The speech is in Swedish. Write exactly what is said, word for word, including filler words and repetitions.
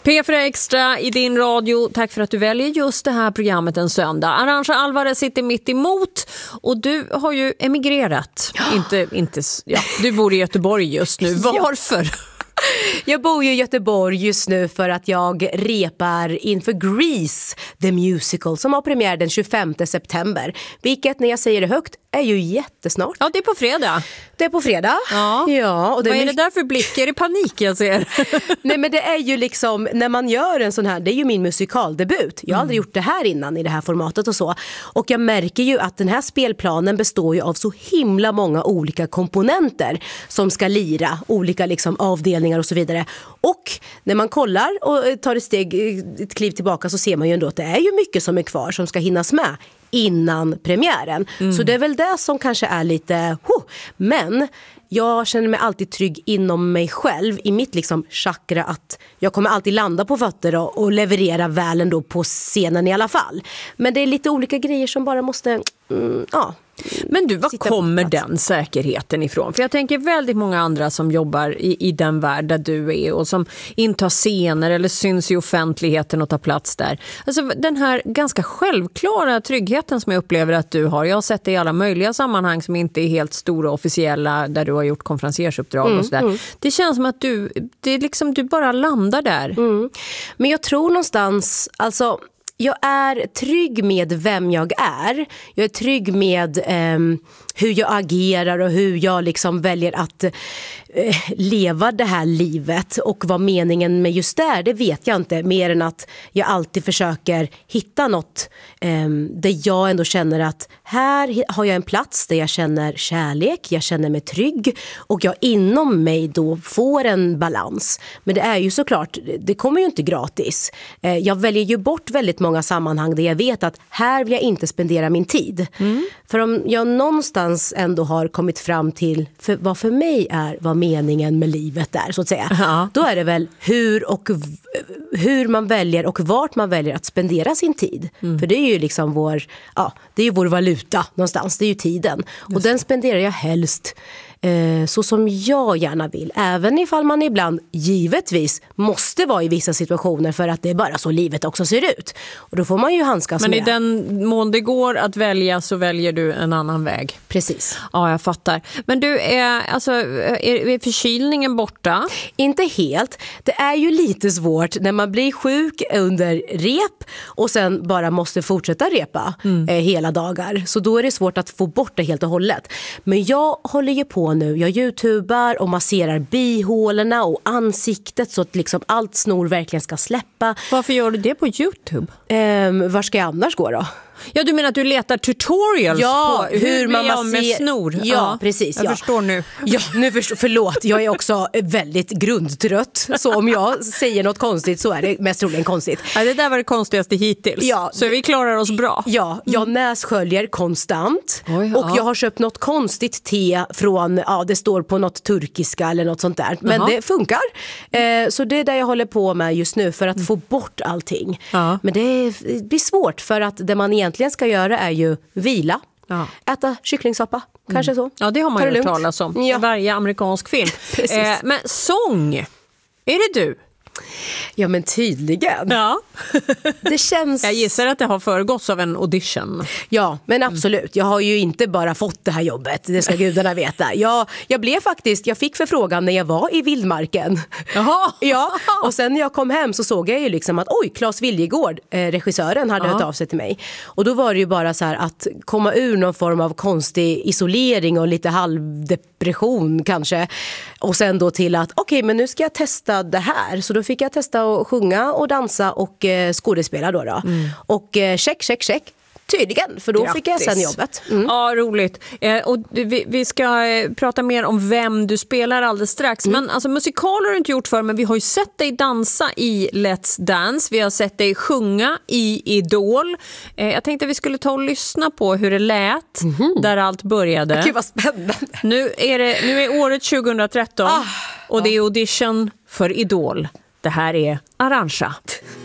P fyra Extra i din radio. Tack för att du väljer just det här programmet en söndag. Arantxa Alvarez sitter mitt emot och du har ju emigrerat. Ja. Inte, inte, ja, du bor i Göteborg just nu. Varför? Jag bor ju i Göteborg just nu för att jag repar inför Grease, the musical, som har premiär den tjugofemte september. Vilket, när jag säger det högt, är ju jättesnart. Ja, det är på fredag. Det är på fredag. Ja. Ja, och det Vad är är det där för blick? Är det panik jag ser? Nej, men det är ju liksom, när man gör en sån här, det är ju min musikaldebut. Jag har mm. aldrig gjort det här innan i det här formatet och så. Och jag märker ju att den här spelplanen består ju av så himla många olika komponenter som ska lira, olika liksom avdelningar och så vidare. Och när man kollar och tar ett steg, ett kliv tillbaka, så ser man ju ändå att det är ju mycket som är kvar som ska hinnas med innan premiären. Mm. Så det är väl det som kanske är lite huh. Men jag känner mig alltid trygg inom mig själv, i mitt liksom chakra, att jag kommer alltid landa på fötter och, och leverera väl ändå på scenen i alla fall. Men det är lite olika grejer som bara måste mm, ja. Men du, var kommer den säkerheten ifrån? För jag tänker väldigt många andra som jobbar i, i den värld där du är och som intar scener eller syns i offentligheten och tar plats där. Alltså den här ganska självklara tryggheten som jag upplever att du har. Jag har sett det i alla möjliga sammanhang som inte är helt stora och officiella, där du har gjort konferensersuppdrag mm, och sådär. Mm. Det känns som att du, det är liksom, du bara landar där. Mm. Men jag tror någonstans, alltså... Jag är trygg med vem jag är. Jag är trygg med eh, hur jag agerar och hur jag liksom väljer att eh, leva det här livet. Och vad meningen med just det, det vet jag inte. Mer än att jag alltid försöker hitta något eh, där jag ändå känner att här har jag en plats där jag känner kärlek, jag känner mig trygg. Och jag inom mig då får en balans. Men det är ju såklart, det kommer ju inte gratis. Eh, jag väljer ju bort väldigt många många sammanhang där jag vet att här vill jag inte spendera min tid. Mm. För om jag någonstans ändå har kommit fram till för vad för mig är vad meningen med livet är, så att säga. Ja. Då är det väl hur och hur man väljer och vart man väljer att spendera sin tid. Mm. För det är ju liksom vår, ja, det är ju vår valuta någonstans, det är ju tiden. Just. Och den spenderar jag helst Eh, så som jag gärna vill. Även ifall man ibland givetvis måste vara i vissa situationer för att det är bara så livet också ser ut. Och då får man ju handskas med. Men i den mån det går att välja så väljer du en annan väg. Precis. Ja, jag fattar. Men du, är, alltså, är, är förkylningen borta? Inte helt. Det är ju lite svårt när man blir sjuk under rep och sen bara måste fortsätta repa mm. eh, hela dagar. Så då är det svårt att få bort det helt och hållet. Men jag håller ju på nu. Jag youtubar och masserar bihålorna och ansiktet så att liksom allt snor verkligen ska släppa. Varför gör du det på YouTube? Um, var ska jag annars gå då? Ja, du menar att du letar tutorials ja, på hur, hur man masserar med snor? Ja, ja, precis. Jag ja. förstår nu. Ja, nu förstår, förlåt. Jag är också väldigt grundtrött. Så om jag säger något konstigt så är det mest troligen konstigt. Ja, det där var det konstigaste hittills. Ja, så vi klarar oss bra. Ja, jag nässköljer konstant. Oj, ja. Och jag har köpt något konstigt te från, ja, det står på något turkiska eller något sånt där. Men Aha. det funkar. Eh, så det är det jag håller på med just nu för att mm. få bort allting. Ja. Men det, är, det blir svårt för att det man egentligen ska göra är ju vila. Ja. Äta kycklingsoppa, kanske så. Ja, det har man ju hört talas om. Ja. Varje amerikansk film. eh, men sång, är det du? Ja, men tydligen. Ja. Det känns... Jag gissar att det har föregåtts av en audition. Ja, men absolut. Jag har ju inte bara fått det här jobbet. Det ska gudarna veta. Jag, jag blev faktiskt, jag fick förfrågan när jag var i vildmarken. Jaha. Ja, och sen när jag kom hem så såg jag ju liksom att oj, Claes Viljegård, eh, regissören, hade Aha. hört av sig till mig. Och då var det ju bara så här att komma ur någon form av konstig isolering och lite halvdepression kanske. Och sen då till att okej, okay, men nu ska jag testa det här. Så då fick jag testa att sjunga och dansa och eh, skådespela då. då. Mm. Och eh, check, check, check. Tydligen, för då Grattis. Fick jag sen jobbet. Mm. Ja, roligt. Eh, och vi, vi ska eh, prata mer om vem du spelar alldeles strax. Mm. Men alltså, musikaler har du inte gjort för, men vi har ju sett dig dansa i Let's Dance. Vi har sett dig sjunga i Idol. Eh, jag tänkte att vi skulle ta och lyssna på hur det lät mm. där allt började. Gud, vad spännande. Nu är, det, nu är året tjugohundratretton ah, och det är audition för Idol. Det här är Arantxa.